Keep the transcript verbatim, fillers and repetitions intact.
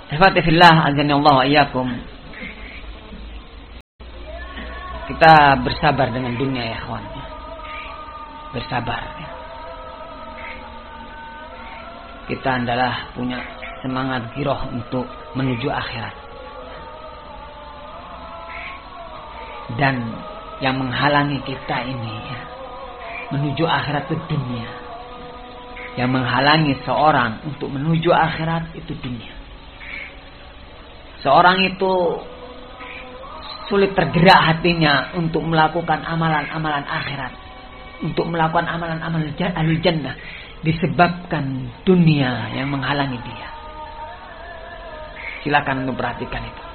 Ikhwati fillah, azanillahu wa iyyakum. Kita bersabar dengan dunia ya kawan. Bersabar ya. Kita adalah punya semangat giroh untuk menuju akhirat. Dan yang menghalangi kita ini ya, menuju akhirat itu dunia. Yang menghalangi seorang untuk menuju akhirat itu dunia. Seorang itu sulit tergerak hatinya untuk melakukan amalan-amalan akhirat, untuk melakukan amalan-amalan ahli jannah, disebabkan dunia yang menghalangi dia. Silakan untuk perhatikan itu.